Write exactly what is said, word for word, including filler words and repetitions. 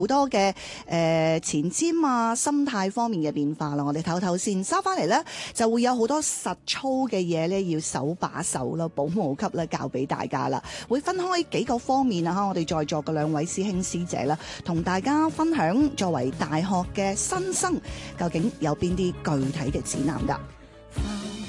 好多嘅誒、呃、前瞻啊、心態方面嘅變化啦，我哋唞唞先，收翻嚟呢，就會有好多實操嘅嘢呢，要手把手啦，保姆級咧教俾大家啦，會分開幾個方面啊，我哋在座嘅兩位師兄師姐啦，同大家分享作為大學嘅新生，究竟有邊啲具體嘅指南㗎？